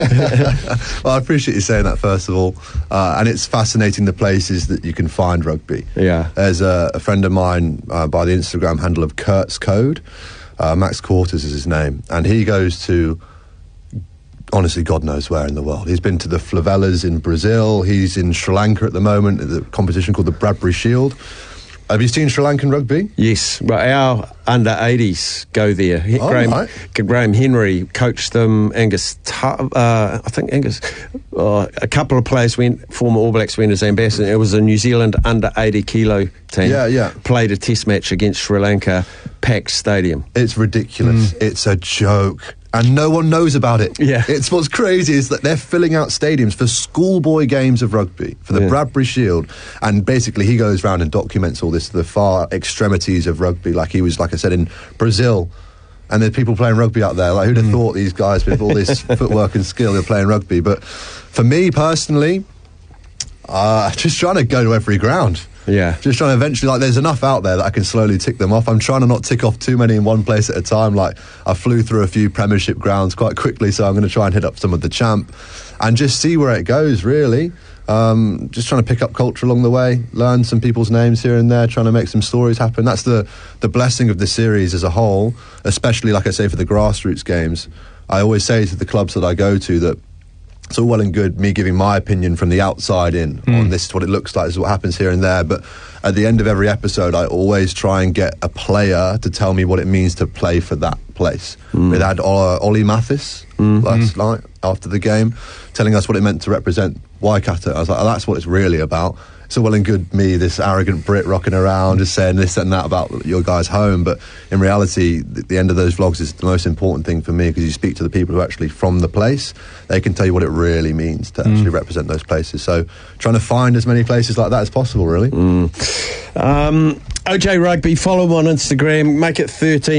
Well, I appreciate you saying that, first of all. And it's fascinating the places that you can find rugby. Yeah. There's a friend of mine by the Instagram handle of Kurt's Code. Max Quarters is his name. And he goes to, honestly, God knows where in the world. He's been to the favelas in Brazil. He's in Sri Lanka at the moment, at the competition called the Bradbury Shield. Have you seen Sri Lankan rugby? Yes, well, our under-80s go there. Graham Henry coached them. A couple of players former All Blacks went as ambassadors. It was a New Zealand under-80 kilo team. Yeah. Played a test match against Sri Lanka, packed stadium. It's ridiculous. It's a joke. And no one knows about it. Yeah. It's what's crazy is that they're filling out stadiums for schoolboy games of rugby, for the Bradbury Shield. And basically he goes around and documents all this to the far extremities of rugby. Like he was, like I said, in Brazil. And there's people playing rugby out there. Like, who'd have thought these guys with all this footwork and skill are playing rugby? But for me personally, just trying to go to every ground. Yeah. Just trying to eventually, there's enough out there that I can slowly tick them off. I'm trying to not tick off too many in one place at a time. Like, I flew through a few Premiership grounds quite quickly, so I'm going to try and hit up some of the Champ and just see where it goes, really. Just trying to pick up culture along the way, learn some people's names here and there, trying to make some stories happen. That's the blessing of the series as a whole, especially, like I say, for the grassroots games. I always say to the clubs that I go to that it's all well and good me giving my opinion from the outside in on this is what it looks like, this is what happens here and there, but at the end of every episode I always try and get a player to tell me what it means to play for that place. We had Ollie Mathis last night after the game telling us what it meant to represent Waikato. I was like, oh, that's what it's really about. It's all well and good me, this arrogant Brit, rocking around just saying this and that about your guys' home, but in reality the end of those vlogs is the most important thing for me, because you speak to the people who are actually from the place. They can tell you what it really means to actually represent those places. So trying to find as many places like that as possible, really. OJ Rugby, follow him on Instagram, make it 13